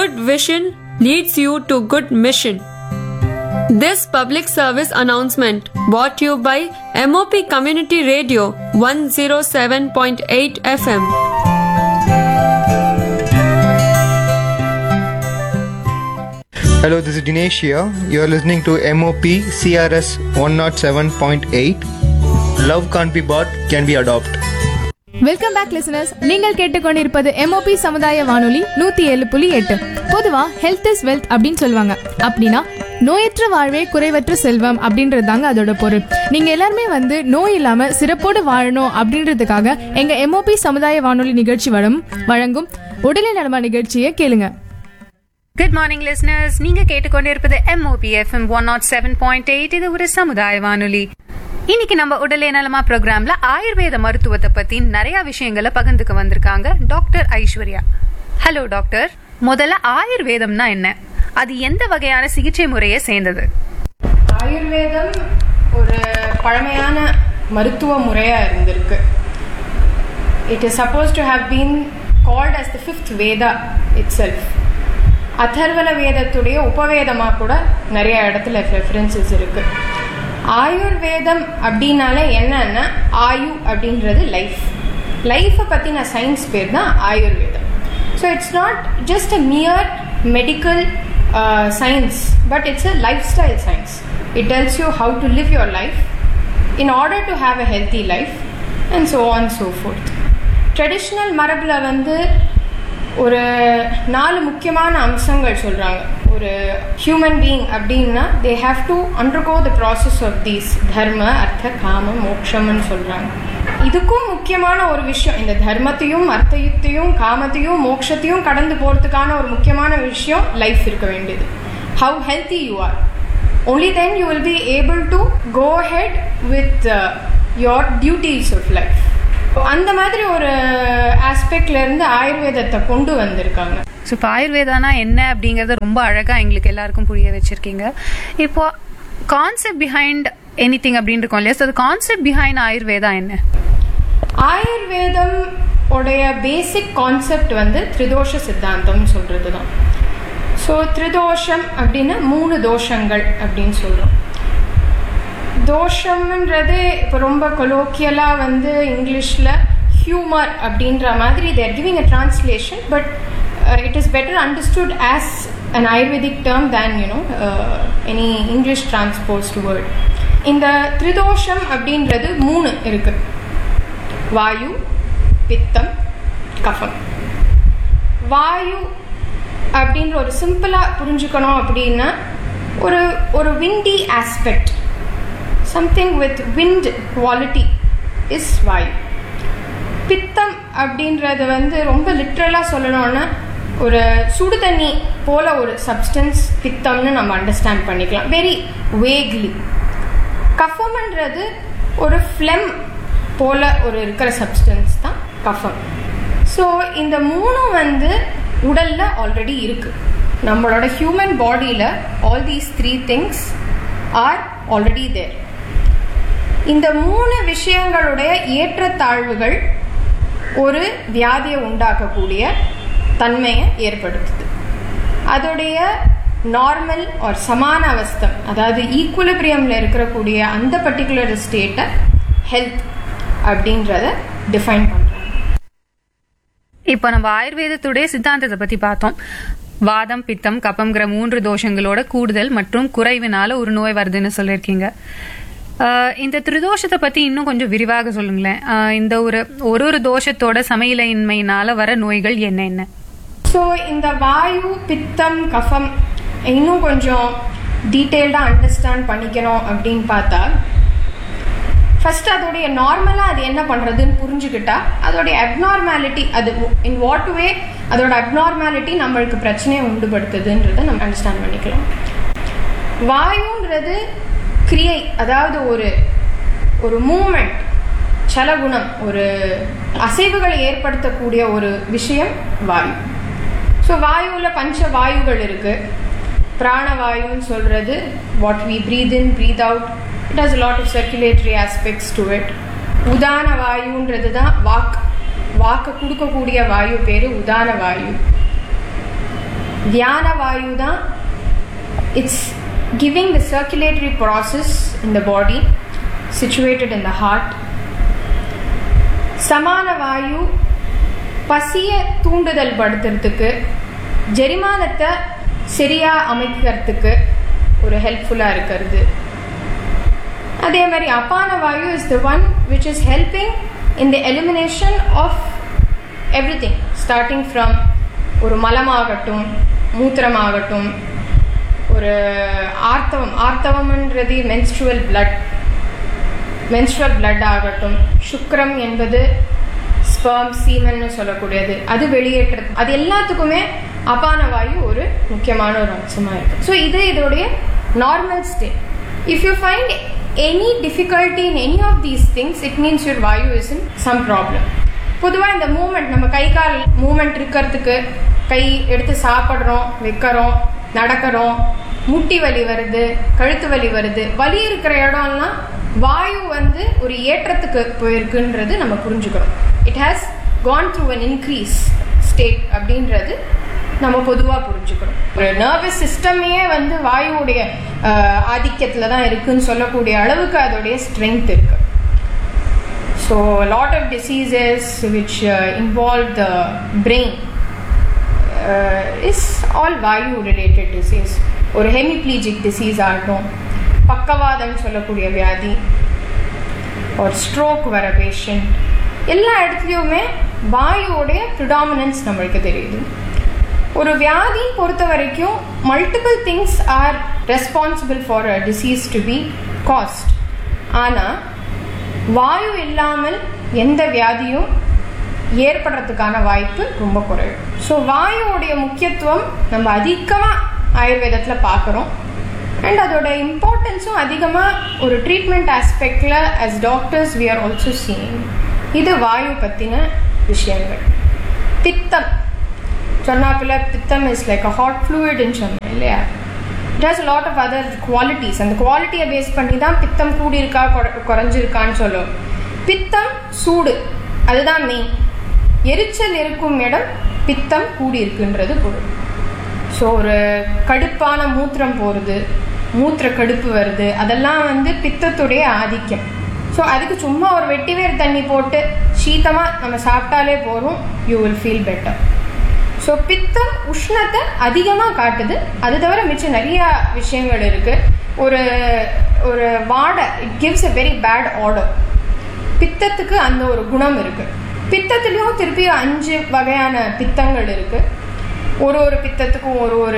good vision leads you to good mission. This public service announcement brought to you by MOP Community Radio 107.8 FM. Hello, this is Dinesh here. You are listening to MOP CRS 107.8. Love can't be bought, can be adopted. Welcome back listeners. நீங்கள் கேட்டுக்கொண்டிருப்பது MOP சமுதாய வானொலி 107.8. பொதுவா health is wealth அப்படின்னு சொல்லுவாங்க. அப்படின்னா நோயற்ற வாழ்வே குறைவற்ற செல்வம் அப்படின்றது தாங்க அதோட பொருள். நீங்க எல்லாருமே நோய் இல்லாம சிறப்போடு வாழணும் அப்படின்றதுக்காக எங்க MOP சமுதாய வானொலி நிகழ்ச்சி வழங்கும் உடலை நலமா நிகழ்ச்சியை கேளுங்க. Good morning listeners. நீங்க கேட்டுக்கொண்டிருப்பது MOP FM 107.8. இது ஒரு சமுதாய வானொலி. இன்னைக்கு நம்ம உடலே நலமா ப்ரோக்ராம்ல ஆயுர்வேத மருத்துவத்தை பத்தி நிறைய விஷயங்களை பகிர்ந்துக்க வந்திருக்காங்க டாக்டர் ஐஸ்வர்யா. ஹலோ டாக்டர், முதல்ல ஆயுர்வேதம்னா என்ன, அது எந்த வகையான சிகிச்சை முறையை சேர்ந்தது? ஆயுர்வேதம் ஒரு பழமையான மருத்துவ முறையா இருந்திருக்கு. It is suppose to have been called as the fifth Veda itself. அதர்வண வேதத்துடைய உபவேதமா கூட நிறைய இடத்துல ரெஃபரன்சஸ் இருக்கு. ஆயுர்வேதம் அப்படின்னாலே என்னன்னா, ஆயு அப்படின்றது லைஃப்பை பற்றின சயின்ஸ் பேர் தான் ஆயுர்வேதம். So it's not just a மியர் medical science, but it's a life style science. It tells you how to live your life in order to have a healthy life and so on so fourth. Traditional மரபில் ஒரு 4 முக்கியமான அம்சங்கள் சொல்கிறாங்க. ஒரு human being அப்படின்னா they have to undergo the process of these தர்ம அர்த்த காம மோட்சம்னு சொல்கிறாங்க. இதுக்கும் முக்கியமான ஒரு விஷயம், இந்த தர்மத்தையும் அர்த்தத்தையும் காமத்தையும் மோட்சத்தையும் கடந்து போகிறதுக்கான ஒரு முக்கியமான விஷயம் லைஃப் இருக்க வேண்டியது. How healthy you are, only then you will be able to go ahead with your duties of life. அந்த மாதிரி ஒரு ஆஸ்பெக்ட்ல இருந்து ஆயுர்வேதத்தை கொண்டு வந்திருக்காங்க. ஸோ இப்போ ஆயுர்வேதானா என்ன அப்படிங்கறத ரொம்ப அழகா எங்களுக்கு எல்லாருக்கும் புரிய வச்சிருக்கீங்க. இப்போ கான்செப்ட் பிஹைண்ட் எனிதிங் அப்படின்னு இருக்கோம் இல்லையா, ஸோ அது கான்செப்ட் பிஹைண்ட் ஆயுர்வேதா என்ன? ஆயுர்வேதம் உடைய பேசிக் கான்செப்ட் திரிதோஷ சித்தாந்தம் சொல்றது தான். ஸோ திரிதோஷம் அப்படின்னா 3 தோஷங்கள் அப்படின்னு சொல்றோம். தோஷம்ன்றது இப்போ ரொம்ப கொலோக்கியலாக இங்கிலீஷில் ஹியூமர் அப்படின்ற மாதிரி தேர் giving a translation, but it is better understood as an ayurvedic term than any English டிரான்ஸ்போஸ்ட் word. இந்த திரிதோஷம் அப்படின்றது 3 இருக்கு: வாயு, பித்தம், கஃபம். வாயு அப்படின்ற ஒரு சிம்பிளாக புரிஞ்சுக்கணும் அப்படின்னா ஒரு windy aspect, something with wind quality is vayu. பித்தம் அப்படின்றது ரொம்ப லிட்ரலாக சொல்லணும்னா ஒரு சுடு தண்ணி போல ஒரு சப்ஸ்டன்ஸ் பித்தம்னு நம்ம அண்டர்ஸ்டாண்ட் பண்ணிக்கலாம் வெரி வேக்லி. கஃபம்ன்றது ஒரு ஃப்ளெம் போல ஒரு இருக்கிற சப்ஸ்டன்ஸ் தான் கஃபம். ஸோ இந்த 3 உடல்ல ஆல்ரெடி இருக்கு. நம்மளோட ஹியூமன் பாடியில் all these 3 things are already தேர். இந்த 3 விஷயங்களுடைய ஏற்றத்தாழ்வுகள் ஒரு வியாதியை உண்டாக்கக்கூடிய தன்மையை ஏற்படுத்துது. அதோடைய நார்மல் ஒரு சமான அவஸ்தம், அதாவது ஈக்குலிபிரியம்ல இருக்கக்கூடிய அந்த பர்டிகுலர் ஸ்டேட்டை ஹெல்த் அப்படின்றத டிஃபைன் பண்றாங்க. இப்போ நம்ம ஆயுர்வேதத்துடைய சித்தாந்தத்தை பத்தி பார்த்தோம். வாதம், பித்தம், கபம்ங்கிற 3 தோஷங்களோட கூடுதல் மற்றும் குறைவினால ஒரு நோய் வருதுன்னு சொல்லியிருக்கீங்க. இந்த திரிதோஷத்தை பத்தி இன்னும் கொஞ்சம் விரிவாக சொல்லுங்களேன். இந்த ஒரு தோஷத்தோட சமையலின்மையினால வர நோய்கள் என்ன? ஸோ இந்த வாயு, பித்தம், கஃபம் இன்னும் கொஞ்சம் டீட்டெயில்டாக அண்டர்ஸ்டாண்ட் பண்ணிக்கணும் அப்படின்னு பார்த்தா, ஃபர்ஸ்ட் அதோடைய நார்மலாக அது என்ன பண்ணுறதுன்னு புரிஞ்சுக்கிட்டா அதோடைய அப்நார்மாலிட்டி, அது இன் வாட் வே அதோட அப்நார்மாலிட்டி நம்மளுக்கு பிரச்சனையை உண்டுபடுத்துதுன்றதை நம்ம அண்டர்ஸ்டாண்ட் பண்ணிக்கலாம். வாயுன்றது கிரியை, அதாவது ஒரு மூமெண்ட், சலகுணம், ஒரு அசைவுகளை ஏற்படுத்தக்கூடிய ஒரு விஷயம் வாயு. ஸோ வாயுவில் பஞ்ச வாயுகள் இருக்கு. பிராணவாயுன்னு சொல்றது what we breath in, breath out. It has a lot of circulatory aspects to it. உதான வாயுன்றது தான் வாக்கு கொடுக்கக்கூடிய வாயு பேரு உதான வாயு. வியான வாயு தான் it's giving the circulatory process in the body situated in the heart. சமான வாயு பசிய தூண்டுதல் படுத்துறதுக்கு, ஜெரிமானத்தை சரியா அமைக்கிறதுக்கு ஒரு ஹெல்ப்ஃபுல்லா இருக்கிறது. அதே மாதிரி அபான வாயு is the one which is helping in the elimination of everything, starting from ஒரு மலமாகட்டும், மூத்திரமாகட்டும், ஒரு ஆர்த்தவம்ன்றது மென்ஸ்ட்ருவல் பிளட் ஆகட்டும், சுக்ரம் என்பது ஸ்பெர்ம் சீமன்னு சொல்லக்கூடியது, அது வெளியேற்றது, அது எல்லாத்துக்குமே அபான வாயு ஒரு முக்கியமான ஒரு அம்சமாக இருக்கு. ஸோ இது இதோடைய normal state. If you find any difficulty in any of these things, it means your Vayu is in some problem. பொதுவாக இந்த மூமெண்ட், நம்ம கை கால் மூமெண்ட் இருக்கிறதுக்கு, கை எடுத்து சாப்பிட்றோம், வைக்கிறோம், நடக்கிறோம், முட்டி வலி வருது, கழுத்து வலி வருது, வலி இருக்கிற இடம்லாம் வாயு ஒரு ஏற்றத்துக்கு போயிருக்குன்றது நம்ம புரிஞ்சுக்கிறோம். It has gone through an increase state அப்படின்றது நம்ம பொதுவாக புரிஞ்சுக்கிறோம். ஒரு நர்வஸ் சிஸ்டமே வாயுடைய ஆதிக்கத்தில் தான் இருக்குன்னு சொல்லக்கூடிய அளவுக்கு அதோடைய ஸ்ட்ரென்த் இருக்கு. So lot of diseases which involve the brain is all Vayu related disease. ஒரு ஹெமிப்ளீஜிக் டிசீஸ் ஆகட்டும், பக்கவாதம் சொல்லக்கூடிய வியாதி, ஒரு ஸ்ட்ரோக் வர பேஷண்ட், எல்லா இடத்துலையுமே வாயுவோடைய ப்ரிடாமினன்ஸ் நம்மளுக்கு தெரியுது. ஒரு வியாதியை பொறுத்த வரைக்கும் multiple things are responsible for a disease to be caused. ஆனால் வாயு இல்லாமல் எந்த வியாதியும் ஏற்படுறதுக்கான வாய்ப்பு ரொம்ப குறைவு. ஸோ வாயுவோடைய முக்கியத்துவம் நம்ம அதிகமாக ஆயுர்வேதத்தில் பார்க்குறோம். அண்ட் அதோட இம்பார்ட்டன்ஸும் அதிகமாக ஒரு treatment ஆஸ்பெக்டில் as doctors we are also seeing. இது வாயு பற்றின விஷயங்கள். பித்தம் சொன்னாப்பில் பித்தம் இஸ் லைக் அ ஹாட் ஃப்ளூயிட்னு சொன்னேன் இல்லையா? It has a lot of other qualities. அந்த குவாலிட்டியை பேஸ் பண்ணி தான் பித்தம் கூடியிருக்கா குறைஞ்சிருக்கான்னு சொல்லுவோம். பித்தம் சூடு, அதுதான் மெயின். எரிச்சல் இருக்கும் இடம் பித்தம் கூடியிருக்குன்றது பொருள். ஸோ ஒரு கடுப்பான மூத்திரம் போகிறது, மூத்திர கடுப்பு வருது, அதெல்லாம் பித்தத்துடைய ஆதிக்கம். ஸோ அதுக்கு சும்மா ஒரு வெட்டிவேர் தண்ணி போட்டு சீத்தமாக நம்ம சாப்பிட்டாலே போதும், you will feel better. So பித்தம் உஷ்ணத்தை அதிகமாக காட்டுது. அது தவிர மிச்சம் நிறையா விஷயங்கள் இருக்குது. ஒரு ஒரு வாடை, it gives a very bad order. பித்தத்துக்கு அந்த ஒரு குணம் இருக்குது. பித்தத்துலேயும் திருப்பி 5 வகையான பித்தங்கள் இருக்குது. ஒரு பித்தத்துக்கும் ஒரு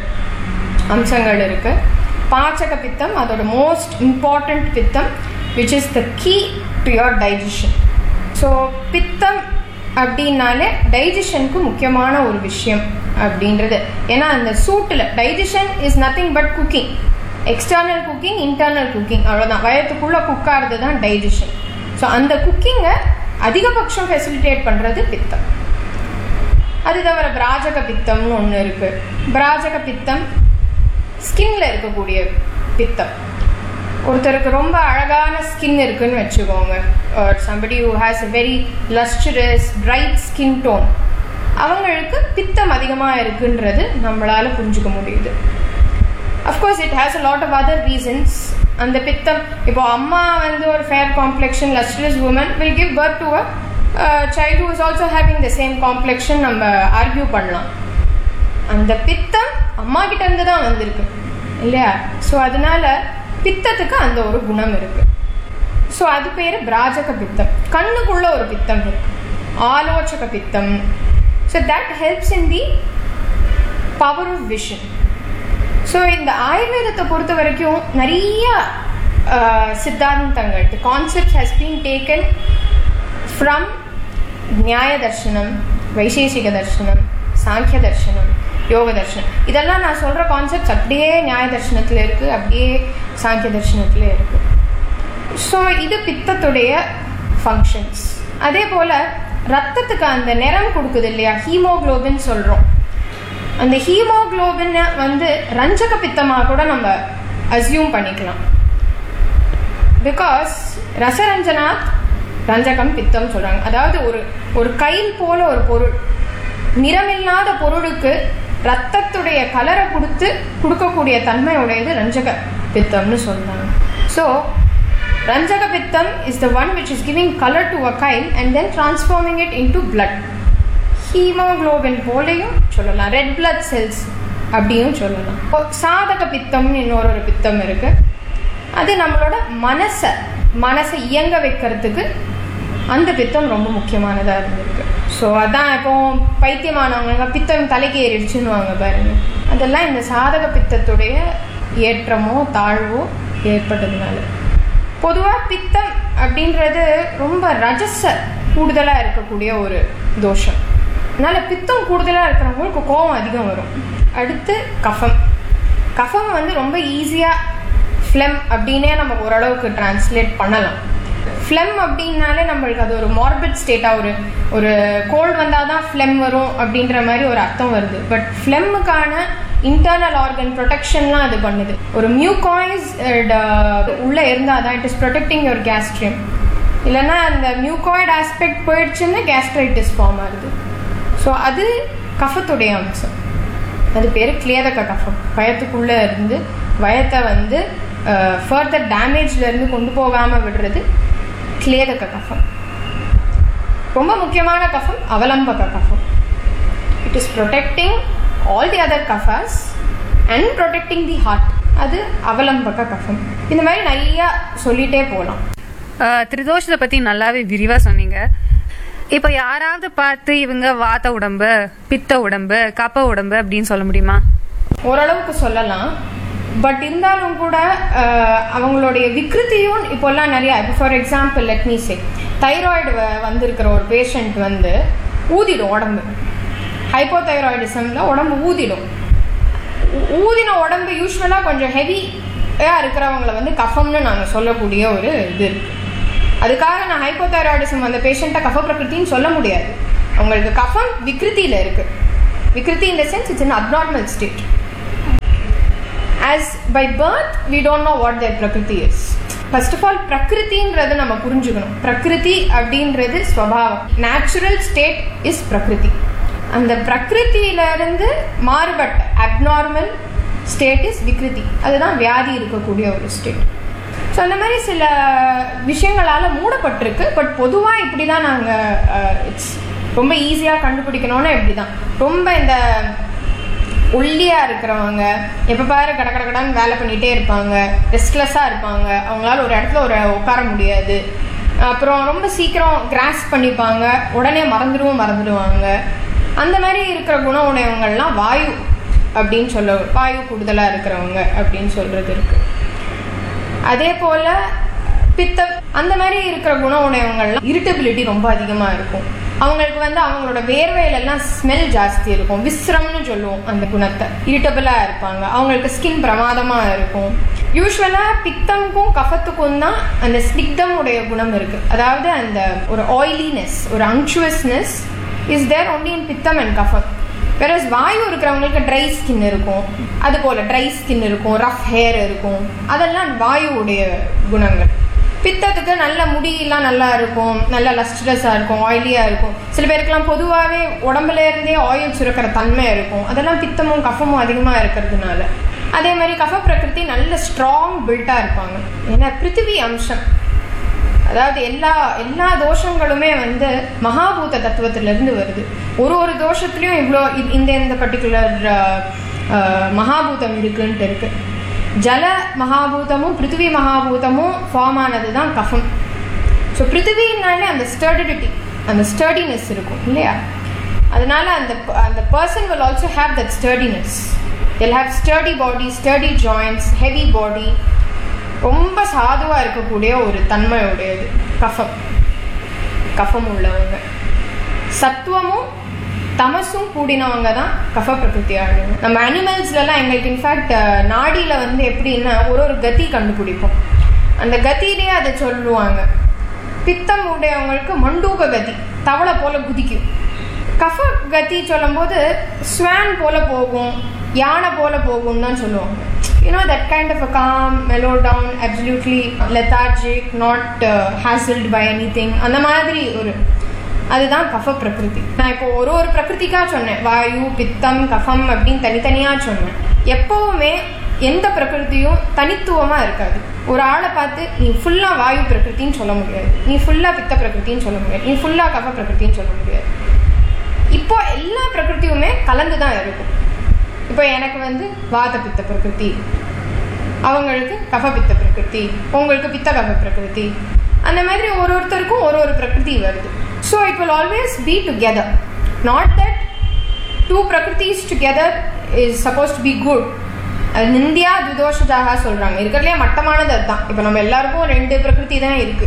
அம்சங்கள் இருக்குது. பாச்சக பித்தம் அதோட மோஸ்ட் இம்பார்ட்டண்ட் பித்தம், which is the key to your digestion. So பித்தம் அப்படின்னாலே டைஜஷனுக்கு முக்கியமான ஒரு விஷயம் அப்படின்றது. ஏன்னா அந்த சூட்டில் digestion is nothing but cooking, external cooking, internal cooking, அவ்வளோதான். வயத்துக்குள்ளே குக்காகிறது தான் டைஜஷன். ஸோ அந்த குக்கிங்கை அதிகபட்சம் ஃபெசிலிட்டேட் பண்ணுறது பித்தம். அது தவிர பிராஜக பித்தம்னு ஒன்று இருக்குது. பிராஜக பித்தம் ஸ்கின்ல இருக்கக்கூடிய பித்தம். ஒருத்தருக்கு ரொம்ப அழகான ஸ்கின் இருக்குன்னு வச்சுக்கோங்க, somebody who has a very lustrous bright skin tone, அவங்களுக்கு பித்தம் அதிகமாக இருக்குன்றது நம்மளால புரிஞ்சுக்க முடியுது. Of course it has a lot of other reasons. அந்த பித்தம், இப்போ அம்மா ஒரு fair complexion lustrous woman will give birth to a child who is also having the same complexion. நம்ம ஆர்கியூ பண்ணலாம், அந்த பித்தம் அம்மா கிட்ட இருந்து தான் வந்திருக்கு இல்லையா? ஸோ அதனால பித்தத்துக்கு அந்த ஒரு குணம் இருக்கு. ஸோ அது பேர் பிராஜக பித்தம். கண்ணுக்குள்ள ஒரு பித்தம் இருக்கு, ஆலோசக பித்தம். So that helps in the power of vision. So இந்த ஆயுர்வேதத்தை பொறுத்த வரைக்கும் நிறைய சித்தாந்தங்கள், the concept has been taken from நியாய தர்ஷனம், வைசேஷிக தர்ஷனம், சாங்கிய தர்ஷனம், யோக தர்ஷனம். இதெல்லாம் நான் சொல்கிற கான்செப்ட்ஸ் அப்படியே நியாய தர்ஷனத்தில் இருக்குது, அப்படியே சாங்கிய தர்ஷனத்தில் இருக்குது. ஸோ இது பித்தத்துடைய ஃபங்க்ஷன்ஸ். அதே போல் ரத்தத்துக்கு அந்த நிறம் கொடுக்குது இல்லையா, ஹீமோக்ளோபின் சொல்கிறோம். அந்த ஹீமோக்ளோபினை ரஞ்சக பித்தமாக கூட நம்ம அஸ்யூம் பண்ணிக்கலாம். பிகாஸ் ரசரஞ்சனாத் ரஞ்சகம் பித்தம் சொல்கிறாங்க. அதாவது ஒரு கைல் போல ஒரு பொருள், நிறமில்லாத பொருளுக்கு ரத்தத்துடைய கலரை கொடுக்கக்கூடிய தன்மை உடையது ரஞ்சக பித்தம்னு சொல்றாங்க. ஸோ ரஞ்சக பித்தம் is the one which is giving colour to a Kyle and then transforming it into blood. Haemoglobin போலையும் சொல்லலாம், ரெட் பிளட் செல்ஸ் அப்படியும் சொல்லலாம். சாதக பித்தம்னு இன்னொரு பித்தம் இருக்கு. அது நம்மளோட மனசை இயங்க வைக்கிறதுக்கு அந்த பித்தம் ரொம்ப முக்கியமானதாக இருந்திருக்கு. ஸோ அதான் இப்போ பைத்தியமானவங்க பித்தம் தலைக்கு ஏறிடுச்சுன்னுவாங்க பாருங்க, அதெல்லாம் இந்த சாதக பித்தத்துடைய ஏற்றமோ தாழ்வோ ஏற்பட்டதுனால. பொதுவாக பித்தம் அப்படின்றது ரொம்ப ரஜஸ கூடுதலாக இருக்கக்கூடிய ஒரு தோஷம். அதனால பித்தம் கூடுதலாக இருக்கிறவங்களுக்கு கோபம் அதிகம் வரும். அடுத்து கஃபம் வந்து ரொம்ப ஈஸியாக ஃப்ளெம் அப்படின்னே நம்ம ஓரளவுக்கு டிரான்ஸ்லேட் பண்ணலாம். ஃப்ளெம் அப்படின்னாலே நம்மளுக்கு அது ஒரு மார்பிட் ஸ்டேட்டாக ஒரு கோல்டு வந்தால் தான் ஃப்ளெம் வரும் அப்படின்ற மாதிரி ஒரு அர்த்தம் வருது. பட் ஃப்ளெம்முக்கான இன்டர்னல் ஆர்கன் ப்ரொடெக்ஷன்லாம் அது பண்ணுது. ஒரு மியூகாய்ஸ் உள்ளே இருந்தால் தான் இட் இஸ் ப்ரொடெக்டிங் யுவர் கேஸ்ட்ரியம். இல்லைன்னா அந்த மியூகாய்டு ஆஸ்பெக்ட் போயிடுச்சுன்னா கேஸ்ட்ரைட்டிஸ் ஃபார்ம் ஆகுது. ஸோ அது கஃபத்துடைய அம்சம். அது பேர் கிளேதக கஃபம். வயத்துக்குள்ளே இருந்து வயத்தை வந்து ஃபர்தர் டேமேஜ்லேருந்து கொண்டு போகாமல் விடுறது கிளேதக கஃபம். ரொம்ப முக்கியமான கஃபம் அவலம்பக கஃபம். It is protecting all the other கஃபாஸ் and protecting the heart. அது அவலம்பக கஃபம். இந்த மாதிரி நிறையா சொல்லிட்டே போகலாம். திரிதோஷத்தை பற்றி நல்லாவே விரிவாக சொன்னீங்க. இப்போ யாராவது பார்த்து இவங்க வாத உடம்பு, பித்த உடம்பு, கப்ப உடம்பு அப்படின்னு சொல்ல முடியுமா? ஓரளவுக்கு சொல்லலாம். பட் இருந்தாலும் கூட அவங்களுடைய விக்ருத்தியும் இப்போல்லாம் நிறையா. இப்போ for example let me say, thyroid வந்திருக்கிற ஒரு பேஷண்ட் வந்து ஊதிடும் உடம்பு. ஹைப்போதைராய்டிசமில் உடம்பு ஊதிடும். ஊதின உடம்பு யூஸ்வலாக கொஞ்சம் ஹெவியாக இருக்கிறவங்களை வந்து கஃபம்னு நாங்கள் சொல்லக்கூடிய ஒரு இது இருக்குது. அதுக்காக நான் ஹைப்போதைராய்டிசம் அந்த பேஷண்ட்டை கஃப பிரகிருத்தின்னு சொல்ல முடியாது. அவங்களுக்கு கஃபம் விக்ருத்தியில் இருக்குது. விக்ருத்தி இன் the sense it's an abnormal state. As by birth we don't know what their prakriti is. First of all, prakritiன்றது நம்ம புரிஞ்சுக்கணும். prakriti அப்படின்றது ஸ்வபாவம். natural state is prakriti. அந்த பிரகிருத்தியிலிருந்து மாறுபட்ட abnormal state is விக்ருதி. அதுதான் வியாதி இருக்கக்கூடிய ஒரு ஸ்டேட். ஸோ அந்த மாதிரி சில விஷயங்களால் மூடப்பட்டிருக்கு. பட் பொதுவாக இப்படி தான் நாங்கள் இட்ஸ் ரொம்ப ஈஸியாக கண்டுபிடிக்கணும்னா இப்படி தான். ரொம்ப இந்த ஒல்லியாக இருக்கிறவங்க எப்போ பாரு கடன்னு வேலை பண்ணிகிட்டே இருப்பாங்க, ரெஸ்ட்லெஸ்ஸாக இருப்பாங்க, அவங்களால ஒரு இடத்துல உட்கார முடியாது. அப்புறம் ரொம்ப சீக்கிரம் கிராஸ் பண்ணிப்பாங்க, உடனே மறந்துடுவாங்க. அந்த மாதிரி இருக்கிற குணம் உடையவங்கள்லாம் வாயு அப்படின்னு வாயு கூடுதலாக இருக்கிறவங்க அப்படின்னு சொல்கிறது இருக்குது. அதே போல் பித்தம் அந்த மாதிரி இருக்கிற குணம் உடையவங்கள்லாம் இரிட்டபிலிட்டி ரொம்ப அதிகமாக இருக்கும். அவங்களுக்கு வந்து அவங்களோட வேர்வையிலெல்லாம் ஸ்மெல் ஜாஸ்தி இருக்கும். விஸ்ரம்னு சொல்லுவோம் அந்த குணத்தை. இரிட்டபிளாக இருப்பாங்க. அவங்களுக்கு ஸ்கின் பிரமாதமாக இருக்கும். யூஸ்வலாக பித்தம்க்கும் கஃபத்துக்கும் தான் அந்த ஸ்னிக்தம் உடைய குணம் இருக்குது. அதாவது அந்த ஒரு ஆயிலினஸ், ஒரு அங்சுவஸ்னஸ் இஸ் தேர் ஒன்லி இன் பித்தம் அண்ட் கஃபம். வேறஸ் வாயு இருக்கிறவங்களுக்கு ட்ரை ஸ்கின் இருக்கும். அது போல் ட்ரை ஸ்கின் இருக்கும், ரஃப் ஹேர் இருக்கும். அதெல்லாம் வாயுவுடைய குணங்கள். பித்தத்துக்கு நல்ல முடியெல்லாம் நல்லா இருக்கும், நல்ல லஸ்ட்ரஸாக இருக்கும், ஆயிலியாக இருக்கும். சில பேருக்குலாம் பொதுவாகவே உடம்புல இருந்தே ஆயில் சுரக்கிற தன்மை இருக்கும். அதெல்லாம் பித்தமும் கஃபமும் அதிகமாக இருக்கிறதுனால. அதே மாதிரி கஃப பிரகிருதி நல்ல ஸ்ட்ராங் பில்ட்டாக இருப்பாங்க. ஏன்னா பிருத்திவி அம்சம். அதாவது எல்லா தோஷங்களுமே வந்து மகாபூத தத்துவத்திலிருந்து வருது. ஒரு தோஷத்துலையும் இவ்வளோ இந்த பர்டிகுலர் மகாபூதம் இருக்குன்ட்டு இருக்கு. ஜல மகாபூதமும் பிருத்திவி மகாபூதமும் ஃபார்ம் ஆனது தான் கஃபம். ஸோ பிருத்திவினாலே அந்த ஸ்டர்டிடிட்டி, அந்த ஸ்டர்டினஸ் இருக்கும் இல்லையா? அதனால அந்த person will also have that ஸ்டர்டினஸ். they'll have sturdy body, sturdy joints, heavy body. ரொம்ப சாதுவாக இருக்கக்கூடிய ஒரு தன்மை உடையது கஃபம் உள்ளவங்க. சத்துவமும் தமசும் கூடினவங்க தான் கஃப பிரகிருதி ஆடுங்க. நம்ம அனிமல்ஸ்லாம் எங்களுக்கு இன்ஃபேக்ட் நாடியில் வந்து எப்படின்னா ஒரு கதி கண்டுபிடிப்போம். அந்த கதியிலேயே அதை சொல்லுவாங்க. பித்தம் உடையவங்களுக்கு மண்டூக கதி, தவளை போல குதிக்கும். கஃப கதி சொல்லும் போது ஸ்வான் போல போகும், யானை போல போகும்னு தான் சொல்லுவாங்க. that kind of a calm, mellow down, absolutely lethargic, not hassled by anything. அந்த மாதிரி ஒரு அதுதான் கஃப பிரகிருதி. நான் இப்போ ஒரு பிரகிருதிக்காக சொன்னேன், வாயு பித்தம் கஃபம் அப்படின்னு தனித்தனியாக சொன்னேன். எப்போவுமே எந்த பிரகிருதியும் தனித்துவமாக இருக்காது. ஒரு ஆளை பார்த்து நீ ஃபுல்லாக வாயு பிரகிருத்தின்னு சொல்ல முடியாது, நீ ஃபுல்லாக பித்த பிரகிருத்தின்னு சொல்ல முடியாது, நீ ஃபுல்லாக கஃப பிரகிருத்தின்னு சொல்ல முடியாது. இப்போ எல்லா பிரகிருத்தியுமே கலந்து தான் இருக்கும். இப்போ எனக்கு வாத பித்த பிரகிருதி, அவங்களுக்கு கஃப பித்த பிரகிருதி, உங்களுக்கு பித்த கஃப பிரகிருதி, அந்த மாதிரி ஒருத்தருக்கும் ஒரு பிரகிருதி வருது. So it will always be together. Not that two பிரகிருதிஸ் together is suppose to be good. அது நிந்தியா துதோஷஜாக சொல்றாங்க. இருக்கிறதுலே மட்டமானது அதுதான். இப்போ நம்ம எல்லாருக்கும் 2 பிரகிருதி தான் இருக்கு.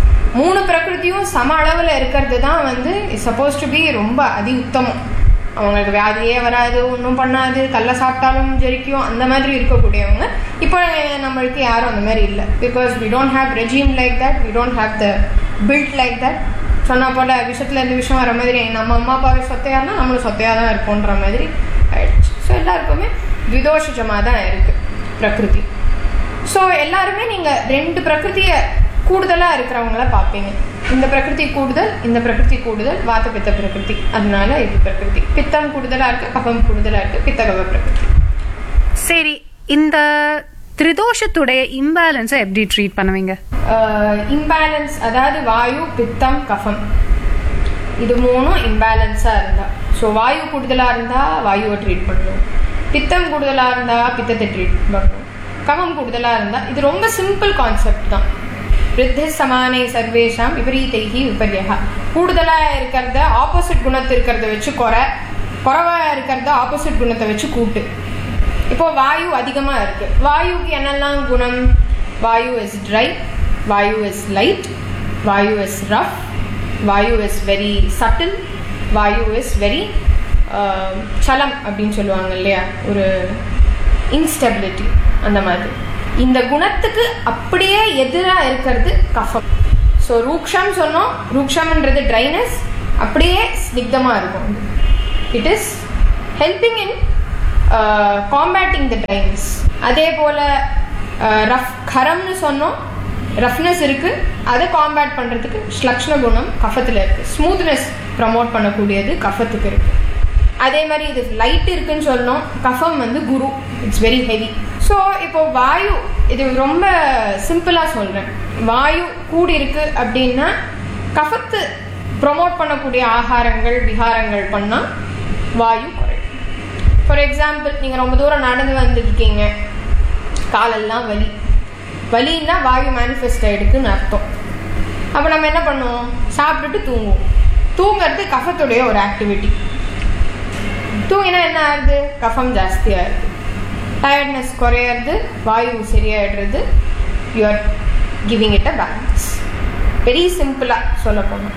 3 பிரகிருதியும் சம அளவில் இருக்கிறது தான் இஸ் சப்போஸ் டு பி ரொம்ப அதி உத்தமம். அவங்களுக்கு வியாதியே வராது, ஒன்றும் பண்ணாது, கல்லை சாப்பிட்டாலும் ஜெரிக்கும், அந்த மாதிரி இருக்கக்கூடியவங்க. இப்போ நம்மளுக்கு யாரும் அந்த மாதிரி இல்லை. Because we don't have regime like that, we don't have the build like that. சொன்னா போல விஷயத்துல இந்த விஷயம் வர மாதிரி நம்ம அம்மா அப்பாவே சொத்தையாருன்னா நம்மளும் சொத்தையாக தான் இருப்போன்ற மாதிரி ஆயிடுச்சு. ஸோ எல்லாருக்குமே விதோஷமாக தான் இருக்கு பிரகிருதி. ஸோ எல்லாருமே நீங்கள் 2 பிரகிருதியை கூடுதலாக இருக்கிறவங்கள பார்ப்பீங்க. இந்த பிரகிருதி கூடுதல், இந்த பிரகிருதி கூடுதல், வாத பித்த பிரகிருதி. அதனால இது பிரகிருதி. பித்தம் கூடுதலாக இருக்கு, கஃபம் கூடுதலாக இருக்கு, பித்த கஃப பிரகிருதி. சரி, இந்த திரிதோஷத்துடைய இம்பேலன்ஸை எப்படி ட்ரீட் பண்ணுவீங்க? இம்பேலன்ஸ் அதாவது வாயு பித்தம் கஃபம் இது 3ம் இம்பேலன்ஸாக இருந்தா, ஸோ வாயு கூடுதலாக இருந்தால் வாயுவை ட்ரீட் பண்ணணும், பித்தம் கூடுதலாக இருந்தால் பித்தத்தை ட்ரீட் பண்ணணும், கஃபம் கூடுதலாக இருந்தால். இது ரொம்ப சிம்பிள் கான்செப்ட் தான். விருத்தி சமானை சர்வேஷாம் விபரீதைஹி விபர்யா. கூடுதலாக இருக்கிறத ஆப்போசிட் குணத்தை இருக்கிறத வச்சு குறைவாக இருக்கிறத ஆப்போசிட் குணத்தை வச்சு கூட்டு. இப்போ வாயு அதிகமாக இருக்கு, வாயுக்கு என்னெல்லாம் குணம்? வாயு is try, Vayu is light, Vayu is rough, Vayu is very subtle, Vayu is very சலம் அப்படின்னு சொல்லுவாங்க இல்லையா, ஒரு இன்ஸ்டெபிலிட்டி. அந்த மாதிரி இந்த குணத்துக்கு அப்படியே எதிராக இருக்கிறது கஃபம். ஸோ ரூக்ஷம் சொன்னோம், ரூக்ஷம்ன்றது ட்ரைனஸ், அப்படியே ஸ்னிக்தமாக இருக்கும். It is helping in combating the dryness. அதே போல் ரஃப் கரம்னு சொன்னோம், ரஃப்னஸ் இருக்குது, அதை காம்பேட் பண்ணுறதுக்கு ஸ்லக்ஷ்ண குணம் கஃபத்தில் இருக்குது. ஸ்மூத்னஸ் ப்ரமோட் பண்ணக்கூடியது கஃபத்துக்கு இருக்குது. அதே மாதிரி இது லைட் இருக்குன்னு சொன்னோம், கஃபம் குரு, இட்ஸ் வெரி ஹெவி. ஸோ இப்போ வாயு, இது ரொம்ப சிம்பிளாக சொல்கிறேன், வாயு கூடி இருக்கு அப்படின்னா கஃபத்து ப்ரொமோட் பண்ணக்கூடிய ஆகாரங்கள் விகாரங்கள் பண்ணால் வாயு குறையும். ஃபார் எக்ஸாம்பிள், நீங்கள் ரொம்ப தூரம் நடந்து வந்துருக்கீங்க, காலெல்லாம் வலின்னா வாயு மேனிஃபெஸ்ட் ஆகிடுக்குன்னு அர்த்தம். அப்போ நம்ம என்ன பண்ணுவோம்? சாப்பிட்டுட்டு தூங்குவோம். தூங்கிறது கஃபத்துடைய ஒரு ஆக்டிவிட்டி. தூங்கினா என்ன ஆகுது? கஃபம் ஜாஸ்தியாக இருக்குது, டயர்ட்னஸ் குறையிறது, வாயு சரியாயிடுறது. You are giving it a balance. Very சிம்பிளாக சொல்ல போனோம்.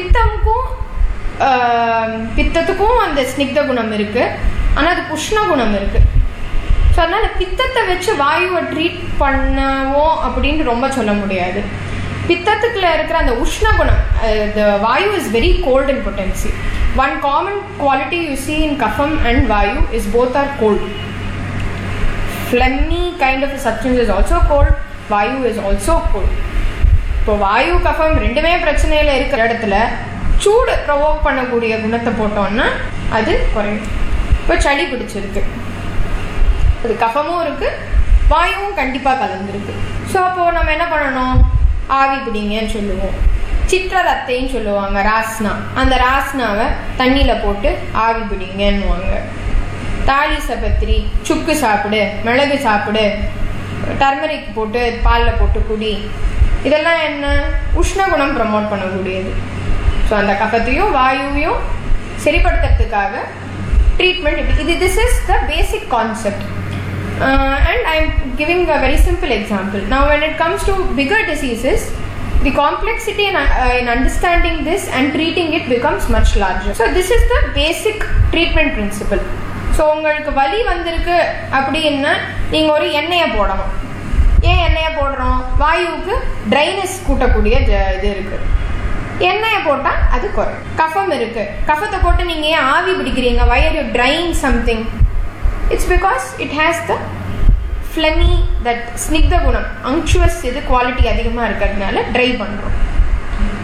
பித்தத்துக்கும் அந்த ஸ்னிக்த குணம் இருக்குது, ஆனால் அது உஷ்ண குணம் இருக்குது. ஸோ அதனால் பித்தத்தை வச்சு வாயுவை ட்ரீட் பண்ணவோம் அப்படின்னு ரொம்ப சொல்ல முடியாது. பித்தத்துக்குள்ள இருக்கிற அந்த உஷ்ண குணம், the vayu is very cold in potency. One common quality you see in kapham and vayu is both are cold. Phlegmy kind of a substance is also cold, vayu is also cold. இப்போ வாயு கஃபம் ரெண்டுமே பிரச்சனையில் இருக்கிற இடத்துல சூடு provoke பண்ணக்கூடிய குணத்தை போட்டோம்னா அது குறையும். இப்போ சளி பிடிச்சிருக்கு, அது கஃபமும் இருக்குது, வாயுவும் கண்டிப்பாக கலந்துருக்கு. ஸோ அப்போது நம்ம என்ன பண்ணணும்? ஆவி பிடிங்கன்னு சொல்லுவோம். சிற்றரத்தைன்னு சொல்லுவாங்க, ராஸ்னா. அந்த ராஸ்னாவை தண்ணியில் போட்டு ஆவி பிடிங்கன்னுவாங்க. தாலி சபத்திரி, சுக்கு சாப்பிடு, மிளகு சாப்பிடு, டர்மரிக் போட்டு பாலில் போட்டு குடி. இதெல்லாம் என்ன? உஷ்ணகுணம் ப்ரமோட் பண்ணக்கூடியது. ஸோ அந்த கஃபத்தையும் வாயுவையும் சரிப்படுத்துறதுக்காக ட்ரீட்மெண்ட் இது. This is the basic concept. And I am giving a very simple example. Now when it comes to bigger diseases, the complexity in understanding this and treating it becomes much larger. So this is the basic treatment principle. So உங்களுக்கு வலி வந்திருக்கு அப்படின்னா நீங்கள் ஒரு எண்ணெயை போடணும். ஏன் எண்ணெயை போடுறோம்? வாயுவுக்கு ட்ரைனஸ் கூட்டக்கூடிய இது இருக்குது, எண்ணெயை போட்டால் அது குறையும். கஃபம் இருக்கு, கஃபத்தை போட்டு நீங்கள் ஏன் ஆவி பிடிக்கிறீங்க? why are you drying something? It's because it has the phlegmy, that snigdha gunam, unctuous இது குவாலிட்டி அதிகமாக இருக்கிறதுனால ட்ரை பண்ணுறோம்.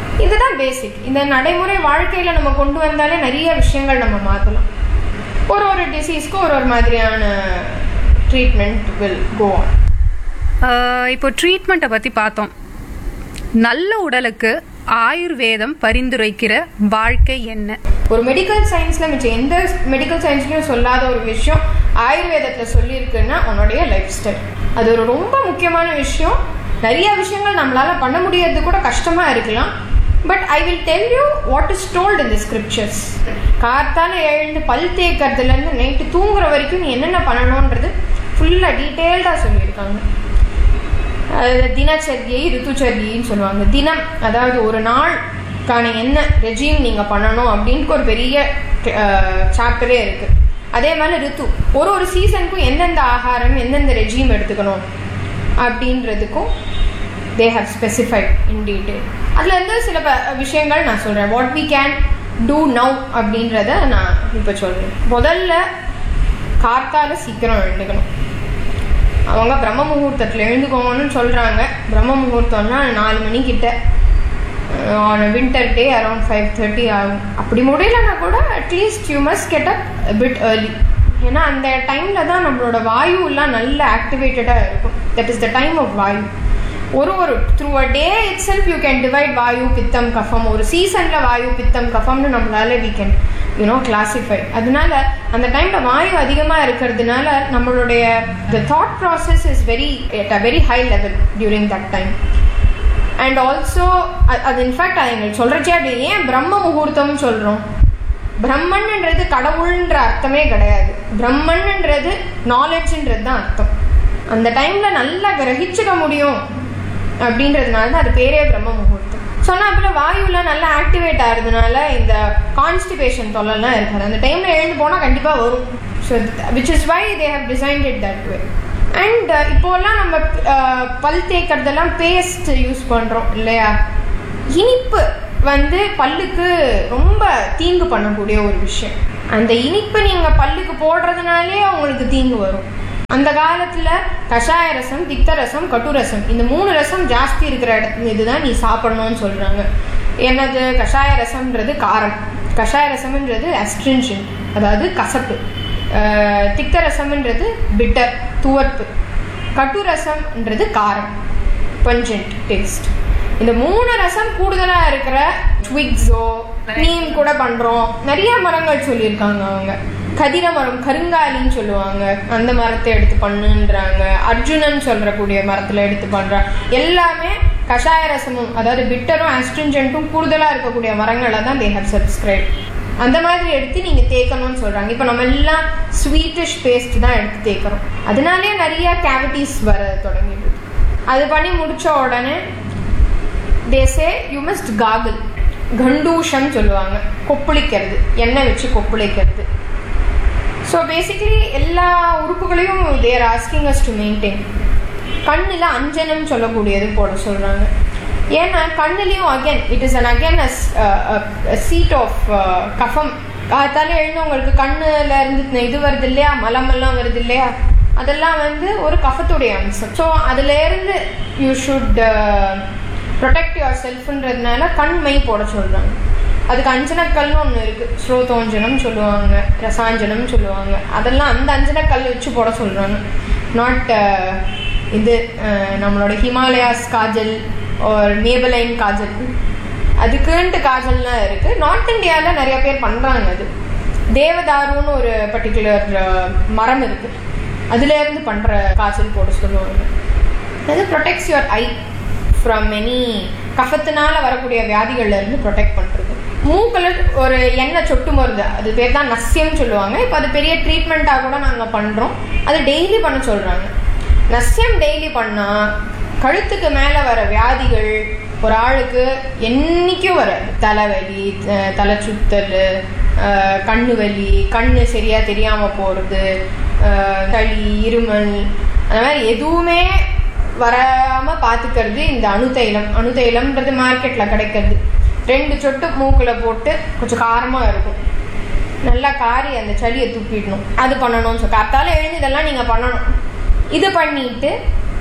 இதுதான் பேசிக். இந்த நடைமுறை வாழ்க்கையில் நம்ம கொண்டு வந்தாலே நிறைய விஷயங்கள் நம்ம மாற்றலாம். ஒரு டிசீஸ்க்கு ஒரு மாதிரியான ட்ரீட்மெண்ட் வில் கோ ஆன். இப்போ ட்ரீட்மெண்ட்டை பற்றி பார்த்தோம். நல்ல உடலுக்கு ஆயுர்வேதம் பரிந்துரைக்கிற வாழ்க்கை என்ன? ஒரு மெடிக்கல் சயின்ஸ்ல மிச்சம் எந்த மெடிக்கல் சயின்ஸ்லயும் சொல்லாத ஒரு விஷயம் ஆயுர்வேதத்துல சொல்லியிருக்குன்னா உன்னுடைய லைஃப் ஸ்டைல். அது ஒரு ரொம்ப முக்கியமான விஷயம். நிறைய விஷயங்கள் நம்மளால பண்ண முடியாது கூட கஷ்டமா இருக்கலாம். But I will tell you what is told in the scriptures. காத்தால எழுந்து பல் தேய்க்கிறதுல இருந்து நைட்டு தூங்குற வரைக்கும் நீ என்னென்ன பண்ணணும்ன்றது ஃபுல்லா டீட்டெயில்டா சொல்லியிருக்காங்க. தினச்சரியை ரித்துச்சரியின்னு சொல்லுவாங்க. தினம் அதாவது ஒரு நாளுக்கான என்ன ரெஜீம் நீங்க பண்ணணும் அப்படின்னு ஒரு பெரிய சாப்டரே இருக்கு. அதே மாதிரி ரித்து ஒரு சீசனுக்கும் எந்தெந்த ஆகாரம் எந்தெந்த ரெஜீம் எடுத்துக்கணும் அப்படின்றதுக்கும் they have specified in detail. அதுல இருந்து சில விஷயங்கள் நான் சொல்றேன். What we can do now அப்படின்றத நான் இப்போ சொல்றேன். முதல்ல காத்தால சீக்கிரம் எழுந்துக்கணும். அவங்க பிரம்ம முகூர்த்தத்தில் எழுந்துக்கோங்கன்னு சொல்கிறாங்க. பிரம்ம முகூர்த்தம்னா 4 மணிக்கிட்ட, ஆன் வின்டர் டே அரௌண்ட் 5:30 ஆகும். அப்படி முடியலன்னா கூட at least you must get up bit early. ஏன்னா அந்த டைமில் தான் நம்மளோட வாயுலாம் நல்ல ஆக்டிவேட்டடாக இருக்கும். That is the time of வாயு. ஒரு through a day it self you can divide வாயு பித்தம் கஃபம். ஒரு சீசனில் வாயு பித்தம் கஃபம்னு நம்மளால வி கேன் கிளாசிஃபை. அதனால அந்த டைம்ல வாயு அதிகமாக இருக்கிறதுனால நம்மளுடைய the thought process is at a very high level during that time. And also அது இன்ஃபேக்ட் அது எங்களுக்கு சொல்றச்சே அப்படி ஏன் பிரம்ம முகூர்த்தம்னு சொல்றோம். பிரம்மன்ன்றது கடவுள்ன்ற அர்த்தமே கிடையாது. பிரம்மன்ன்றது நாலேஜ்ன்றது தான் அர்த்தம். அந்த டைம்ல நல்லா கிரகிச்சுக்க முடியும் அப்படின்றதுனால தான் அது பேரே பிரம்ம முகூர்த்தம். சொன்னா அப்புறம் வாயுல நல்லா ஆக்டிவேட் ஆகுறதுனால இந்த கான்ஸ்டிபேஷன் தொல்லைலாம் இருக்காது. அந்த டைம்ல எழுந்து போனா கண்டிப்பா வரும். So which is why they have designed it that way. And இப்போல்லாம் நம்ம பல் தேய்க்கிறதெல்லாம் பேஸ்ட் யூஸ் பண்றோம் இல்லையா. இனிப்பு பல்லுக்கு ரொம்ப தீங்கு பண்ணக்கூடிய ஒரு விஷயம். அந்த இனிப்பு நீங்க பல்லுக்கு போடுறதுனாலே உங்களுக்கு தீங்கு வரும். அந்த காலத்துல கஷாய ரசம், திக்த ரசம், கட்டு ரசம், இந்த 3 ரசம் ஜாஸ்தி இருக்கிற இதுதான் நீ சாப்பிடணும்னு சொல்றாங்க. என்னது? கஷாய ரசம்ன்றது காரம், கஷாய ரசம்ன்றது அஸ்ட்ரின்ஜென்ட் அதாவது கசப்பு, திக்த ரசம்ன்றது பிட்டர் துவர்ப்பு, கட்டு ரசம்ன்றது காரம் பஞ்சன்ட் டேஸ்ட். இந்த 3 ரசம் கூடுதலா இருக்கிற ட்விக்ஸோ நீம் கூட பண்றோம். நிறைய மரங்கள் சொல்லியிருக்காங்க அவங்க. கதிர மரம், கருங்காலின்னு சொல்லுவாங்க, அந்த மரத்தை எடுத்து பண்ணுன்றாங்க. அர்ஜுனன் சொல்றக்கூடிய மரத்துல எடுத்து பண்றாங்க. எல்லாமே கஷாய ரசமும் அதாவது பிட்டரும் ஆஸ்ட்ரின்ஜென்ட்டும் கூடுதலா இருக்கக்கூடிய மரங்களை தான் தே ஹவ் சப்ஸ்கிரைப். அந்த மாதிரி எடுத்து நீங்க தேய்க்கணும்னு சொல்றாங்க. இப்ப நம்ம எல்லாம் ஸ்வீட்டிஷ் பேஸ்ட் தான் எடுத்து தேய்க்கிறோம். அதனாலே நிறைய கேவிட்டிஸ் வர தொடங்கிடுது. அது பண்ணி முடிச்ச உடனே they say you must gargle. கண்டூஷம் சொல்லுவாங்க, கொப்பளிக்கிறது, எண்ணெய் வச்சு கொப்பளிக்கிறது. ஸோ பேசிக்கலி எல்லா உறுப்புகளையும் they are asking us to maintain. கண்ணில் அஞ்சனம் சொல்லக்கூடியது போட சொல்றாங்க. ஏன்னா கண்ணுலையும் again it is a seat of கஃபம். காத்தால எழுந்து உங்களுக்கு கண்ணுல இருந்து இது வருது இல்லையா, மலமெல்லாம் வருது இல்லையா, அதெல்லாம் ஒரு கஃபத்துடைய அம்சம். ஸோ அதுல இருந்து யூ ஷுட் ப்ரொடெக்ட் யுவர் செல்ஃப்ன்றதுனால கண்மை போட சொல்றாங்க. அதுக்கு அஞ்சனக்கல்னு ஒன்று இருக்கு, ஸ்ரோதோஞ்சனம் சொல்லுவாங்க, ரசாஞ்சனம் சொல்லுவாங்க. அதெல்லாம் அந்த அஞ்சனக்கல் வச்சு போட சொல்றாங்க. நாட் இது நம்மளோட ஹிமாலயாஸ் காஜல் ஒரு மேபலைன் காஜல், அதுக்குன்ட்டு காஜல்லாம் இருக்கு. நார்த் இந்தியாவில் நிறைய பேர் பண்றாங்க. அது தேவதாருன்னு ஒரு பர்டிகுலர் மரம் இருக்கு, அதுல இருந்து பண்ற காஜல் போட சொல்லுவாங்க. அது protects your I from many கஃபத்தினால வரக்கூடிய வியாதிகள்ல இருந்து ப்ரொடெக்ட் பண்றது. மூக்கில் ஒரு எண்ணெய் சொட்டு மருந்து, அது பேர் தான் நஸ்யம் சொல்லுவாங்க. இப்போ அது பெரிய ட்ரீட்மெண்ட்டாக கூட நாங்கள் பண்றோம். அது டெய்லி பண்ண சொல்றாங்க. நஸ்யம் டெய்லி பண்ணா கழுத்துக்கு மேலே வர வியாதிகள் ஒரு ஆளுக்கு என்னைக்கும் வராது. தலைவலி, தலை சுத்தல், கண்ணு வலி, கண்ணு சரியா தெரியாம போறது, சளி, இருமல், அந்த மாதிரி எதுவுமே வராம பாத்துக்கிறது இந்த அணுதைலம். அணுதைலம்ன்றது மார்க்கெட்ல கிடைக்கிறது. 2 சொட்டு மூக்குல போட்டு கொஞ்சம் காரமா இருக்கும், நல்லா காரி அந்த சளியை துப்பிடணும். அது பண்ணணும். காத்தால எழுந்து இதெல்லாம் நீங்க பண்ணணும். இது பண்ணிட்டு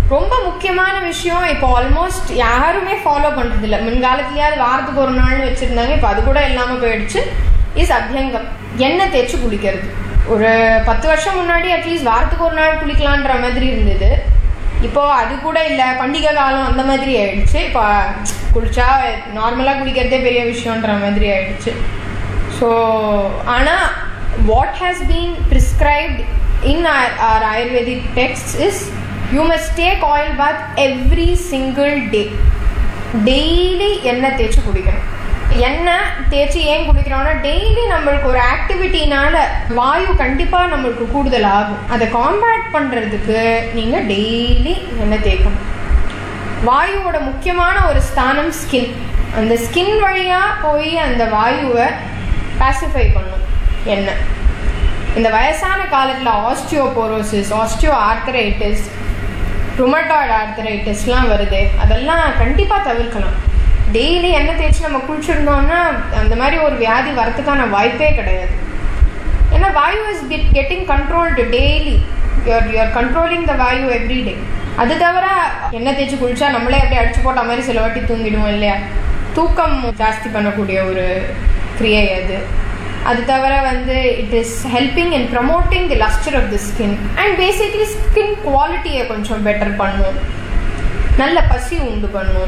ரொம்ப முக்கியமான விஷயம் இப்போ ஆல்மோஸ்ட் யாருமே ஃபாலோ பண்றது இல்லை. முன்காலத்துலயாவது வாரத்துக்கு ஒரு நாள்னு வச்சிருந்தாங்க, இப்போ அது கூட இல்லாம போயிடுச்சு. இஸ் அபியங்கம், எண்ணெய் தேய்ச்சி குளிக்கிறது. ஒரு 10 வருஷம் முன்னாடி அட்லீஸ்ட் வாரத்துக்கு ஒரு நாள் குளிக்கலான்ற மாதிரி இருந்தது. இப்போ அது கூட இல்லை, பண்டிகை காலம் அந்த மாதிரி ஆயிடுச்சு. இப்போ குளிச்சா நார்மலாக குளிக்கிறதே பெரிய விஷயன்ற மாதிரி ஆயிடுச்சு. ஸோ ஆனால் what has been prescribed in our Ayurvedic texts is you must take oil bath every single day. Daily எண்ணெய் தேய்ச்சி குடிக்கணும். எண்ணெய் தேய்ச்சி ஏன் குடிக்கிறோம்னா டெய்லி நம்மளுக்கு ஒரு ஆக்டிவிட்டினால வாயு கண்டிப்பாக நம்மளுக்கு கூடுதல் ஆகும். அதை காம்பேக்ட் பண்ணுறதுக்கு நீங்கள் டெய்லி எண்ணெய் தேய்க்கணும். வாயுவோட முக்கியமான ஒரு ஸ்தானம் ஸ்கின். அந்த ஸ்கின் வழியாக போய் அந்த வாயுவை பாசிஃபை பண்ணும் எண்ணெய். இந்த வயசான காலத்தில் ஆஸ்டியோபோரோசிஸ், ஆஸ்டியோ ஆர்த்தரைட்டிஸ், ருமட்டாய்டு ஆர்த்தரைட்டிஸ்லாம் வருது. அதெல்லாம் கண்டிப்பாக தவிர்க்கலாம். டெய்லி எண்ணெய் தேய்ச்சி நம்ம குளிச்சிருந்தோம்னா அந்த மாதிரி ஒரு வியாதி வரத்துக்கான வாய்ப்பே கிடையாது. ஏன்னா வாயு is getting controlled daily. You are controlling the Vayu every day. அது தவிர எண்ணெய் தேய்ச்சி குளிச்சா நம்மளே அப்படியே அடிச்சு போட்ட மாதிரி சில வாட்டி தூங்கிடுவோம் இல்லையா? தூக்கம் ஜாஸ்தி பண்ணக்கூடிய ஒரு கிரியை அது. அது தவிர it is helping in promoting the lustre of the skin and basically skin குவாலிட்டியை கொஞ்சம் பெட்டர் பண்ணும், நல்ல பசி உண்டு பண்ணும்.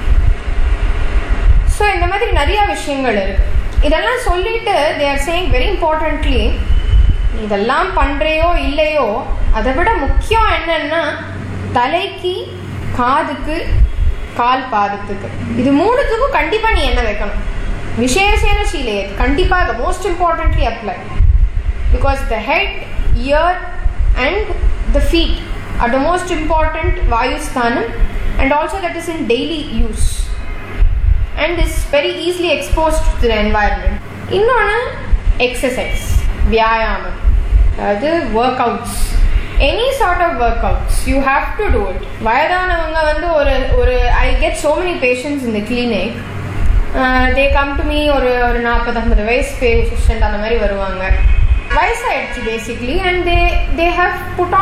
ஸோ இந்த மாதிரி நிறைய விஷயங்கள் இருக்கு. இதெல்லாம் சொல்லிட்டு they are saying very importantly, இதெல்லாம் பண்றையோ இல்லையோ அதை விட முக்கியம் என்னன்னா தலைக்கு, காதுக்கு, கால் பாதத்துக்கு, இது மூணுத்துக்கும் கண்டிப்பா நீ எண்ணெய் வைக்கணும். விசேஷேன சீலையே கண்டிப்பாக most importantly apply. Because the head, year and the feet R the most important வாயு ஸ்தானம் and also that is in daily use and is very easily exposed to the environment. இன்னொன்று எக்ஸசைஸ், வியாயாமம், அதாவது work outs, any sort of work outs you have to do it. வயதானவங்க ஒரு I get so many patients in the clinic. They come to me ஒரு 40-50 வயசு patient அந்த மாதிரி வருவாங்க. வயசாயிடுச்சு basically and they have put